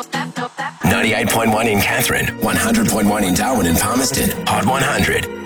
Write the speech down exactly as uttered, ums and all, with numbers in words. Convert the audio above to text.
ninety-eight point one in Catherine, one hundred point one in Darwin and Palmerston, Hot one hundred.